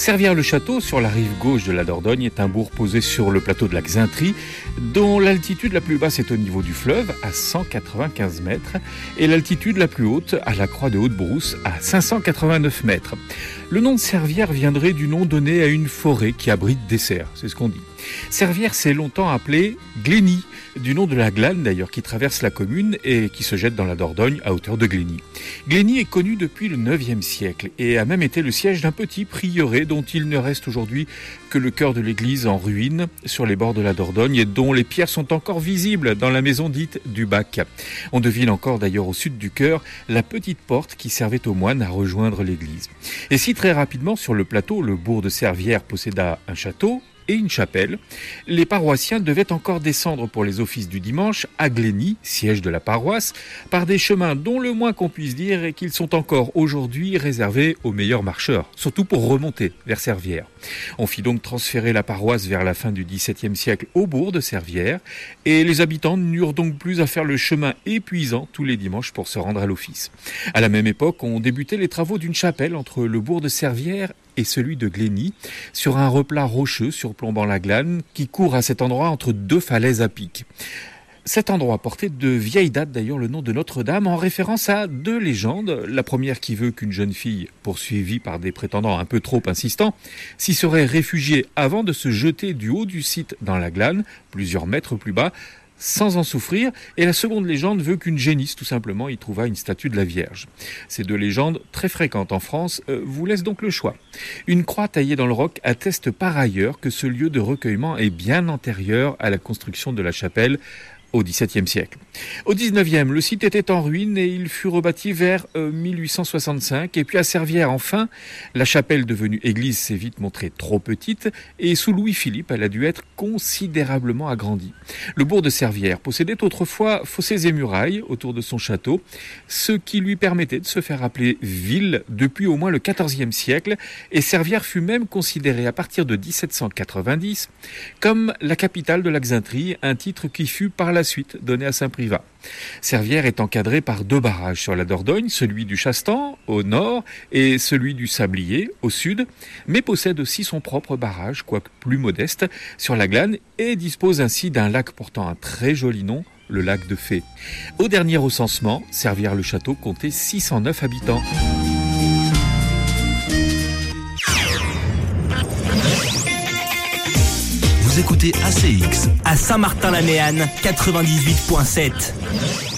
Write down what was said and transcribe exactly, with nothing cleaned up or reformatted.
Servières-le-Château, sur la rive gauche de la Dordogne, est un bourg posé sur le plateau de la Xaintrie, dont l'altitude la plus basse est au niveau du fleuve, à cent quatre-vingt-quinze mètres, et l'altitude la plus haute, à la croix de Haute-Brousse, à cinq cent quatre-vingt-neuf mètres. Le nom de Servières viendrait du nom donné à une forêt qui abrite des cerfs, c'est ce qu'on dit. Servières s'est longtemps appelée Glény, du nom de la glane d'ailleurs qui traverse la commune et qui se jette dans la Dordogne à hauteur de Glény. Glény est connu depuis le neuvième siècle et a même été le siège d'un petit prieuré dont il ne reste aujourd'hui que le chœur de l'église en ruine sur les bords de la Dordogne et dont les pierres sont encore visibles dans la maison dite du Bac. On devine encore d'ailleurs au sud du chœur la petite porte qui servait aux moines à rejoindre l'église. Et si très rapidement sur le plateau le bourg de Servières posséda un château et une chapelle, les paroissiens devaient encore descendre pour les offices du dimanche à Glény, siège de la paroisse, par des chemins dont le moins qu'on puisse dire est qu'ils sont encore aujourd'hui réservés aux meilleurs marcheurs, surtout pour remonter vers Servières. On fit donc transférer la paroisse vers la fin du dix-septième siècle au bourg de Servières, et les habitants n'eurent donc plus à faire le chemin épuisant tous les dimanches pour se rendre à l'office. À la même époque, on débutait les travaux d'une chapelle entre le bourg de Servières et celui de Glény, sur un replat rocheux surplombant la glane qui court à cet endroit entre deux falaises à pic. Cet endroit portait de vieille date d'ailleurs le nom de Notre-Dame en référence à deux légendes. La première qui veut qu'une jeune fille, poursuivie par des prétendants un peu trop insistants, s'y serait réfugiée avant de se jeter du haut du site dans la glane, plusieurs mètres plus bas, sans en souffrir, et la seconde légende veut qu'une génisse, tout simplement, y trouva une statue de la Vierge. Ces deux légendes, très fréquentes en France, euh, vous laissent donc le choix. Une croix taillée dans le roc atteste par ailleurs que ce lieu de recueillement est bien antérieur à la construction de la chapelle au dix-septième siècle. Au dix-neuvième, le site était en ruine et il fut rebâti vers euh, mille huit cent soixante-cinq. Et puis à Servières, enfin, la chapelle devenue église s'est vite montrée trop petite et sous Louis-Philippe, elle a dû être considérablement agrandie. Le bourg de Servières possédait autrefois fossés et murailles autour de son château, ce qui lui permettait de se faire appeler ville depuis au moins le quatorzième siècle, et Servières fut même considérée à partir de dix-sept cent quatre-vingt-dix comme la capitale de la Xaintrie, un titre qui fut par la suite donné à Saint-Privat. Servières est encadrée par deux barrages sur la Dordogne, celui du Chastan au nord et celui du Sablier au sud, mais possède aussi son propre barrage, quoique plus modeste, sur la Glane et dispose ainsi d'un lac portant un très joli nom, le lac de Fée. Au dernier recensement, Servières-le-Château comptait six cent neuf habitants. Vous écoutez A C X à Saint-Martin-la-Méanne quatre-vingt-dix-huit virgule sept.